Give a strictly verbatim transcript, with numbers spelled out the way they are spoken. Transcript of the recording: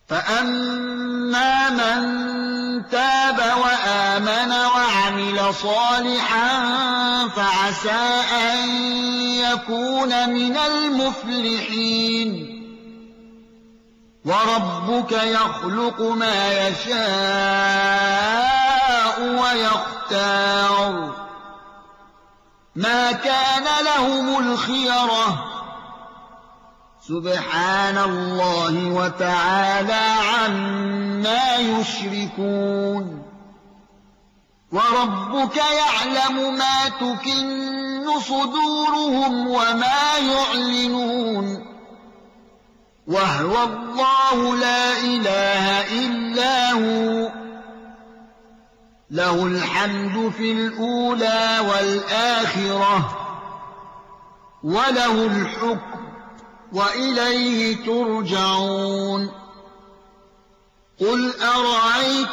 فأما من تاب وآمن وعمل صالحا فعسى أن يكون من المفلحين وربك يخلق ما يشاء ويختار ما كان لهم الخيرة سبحان الله وتعالى عما يشركون وربك يعلم ما تكن صدورهم وما يعلنون وهو الله لا إله إلا هو له الحمد في الأولى والآخرة وله الحكم وإليه ترجعون قل أرأيتم